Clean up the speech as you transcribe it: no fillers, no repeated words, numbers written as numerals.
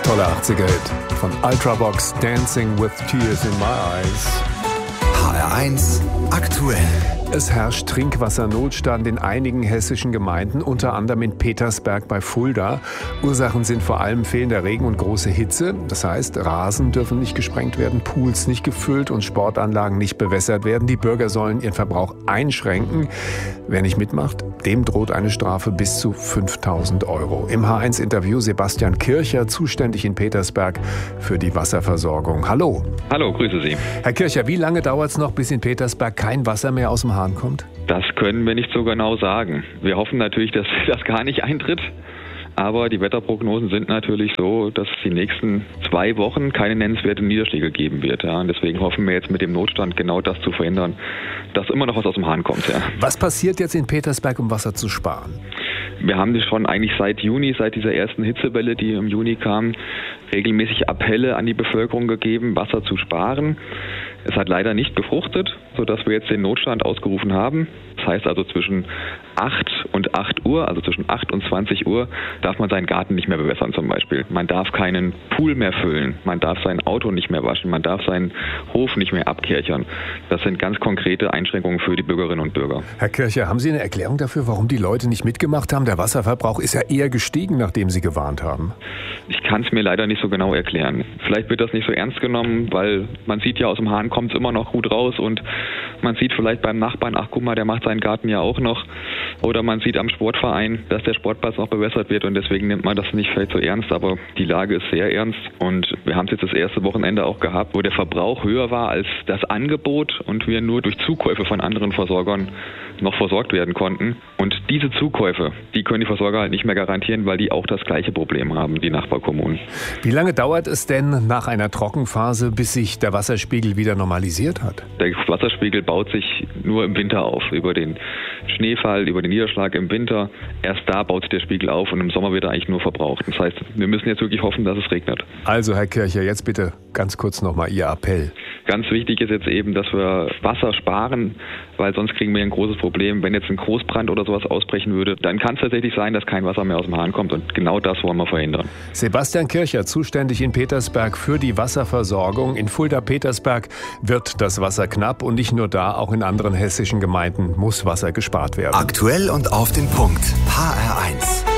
toller 80er-Hit von Ultravox, Dancing with Tears in My Eyes. HR1 aktuell. Es herrscht Trinkwassernotstand in einigen hessischen Gemeinden, unter anderem in Petersberg bei Fulda. Ursachen sind vor allem fehlender Regen und große Hitze. Das heißt, Rasen dürfen nicht gesprengt werden, Pools nicht gefüllt und Sportanlagen nicht bewässert werden. Die Bürger sollen ihren Verbrauch einschränken. Wer nicht mitmacht, dem droht eine Strafe bis zu 5.000 €. Im H1-Interview Sebastian Kircher, zuständig in Petersberg für die Wasserversorgung. Hallo. Hallo, grüße Sie. Herr Kircher, wie lange dauert es noch, bis in Petersberg kein Wasser mehr aus dem Hahn kommt? Das können wir nicht so genau sagen. Wir hoffen natürlich, dass das gar nicht eintritt. Aber die Wetterprognosen sind natürlich so, dass es die nächsten 2 Wochen keine nennenswerten Niederschläge geben wird. Ja. Und deswegen hoffen wir jetzt mit dem Notstand genau das zu verhindern, dass immer noch was aus dem Hahn kommt. Ja. Was passiert jetzt in Petersberg, um Wasser zu sparen? Wir haben das schon eigentlich seit Juni, seit dieser ersten Hitzewelle, die im Juni kam, regelmäßig Appelle an die Bevölkerung gegeben, Wasser zu sparen. Es hat leider nicht gefruchtet, sodass wir jetzt den Notstand ausgerufen haben. Das heißt also zwischen 8 und 8 Uhr, also zwischen 8 und 20 Uhr, darf man seinen Garten nicht mehr bewässern zum Beispiel. Man darf keinen Pool mehr füllen, man darf sein Auto nicht mehr waschen, man darf seinen Hof nicht mehr abkärchern. Das sind ganz konkrete Einschränkungen für die Bürgerinnen und Bürger. Herr Kircher, haben Sie eine Erklärung dafür, warum die Leute nicht mitgemacht haben? Der Wasserverbrauch ist ja eher gestiegen, nachdem Sie gewarnt haben. Ich kann es mir leider nicht so genau erklären. Vielleicht wird das nicht so ernst genommen, weil man sieht ja, aus dem Hahn kommt es immer noch gut raus und man sieht vielleicht beim Nachbarn, ach guck mal, der macht seinen Garten ja auch noch. Oder man sieht am Sportverein, dass der Sportplatz noch bewässert wird und deswegen nimmt man das nicht vielleicht so ernst. Aber die Lage ist sehr ernst und wir haben es jetzt das erste Wochenende auch gehabt, wo der Verbrauch höher war als das Angebot und wir nur durch Zukäufe von anderen Versorgern noch versorgt werden konnten. Und diese Zukäufe, die können die Versorger halt nicht mehr garantieren, weil die auch das gleiche Problem haben, die Nachbarkommunen. Wie lange dauert es denn nach einer Trockenphase, bis sich der Wasserspiegel wieder normalisiert hat? Der Wasserspiegel baut sich nur im Winter auf, über den Schneefall, über den Niederschlag im Winter. Erst da baut sich der Spiegel auf und im Sommer wird er eigentlich nur verbraucht. Das heißt, wir müssen jetzt wirklich hoffen, dass es regnet. Also Herr Kircher, jetzt bitte ganz kurz nochmal Ihr Appell. Ganz wichtig ist jetzt eben, dass wir Wasser sparen, weil sonst kriegen wir ein großes Problem. Wenn jetzt ein Großbrand oder sowas ausbrechen würde, dann kann es tatsächlich sein, dass kein Wasser mehr aus dem Hahn kommt und genau das wollen wir verhindern. Sebastian Kircher, zuständig in Petersberg für die Wasserversorgung. In Fulda-Petersberg wird das Wasser knapp und nicht nur da, auch in anderen hessischen Gemeinden muss Wasser gespart werden. Aktuell und auf den Punkt. HR1.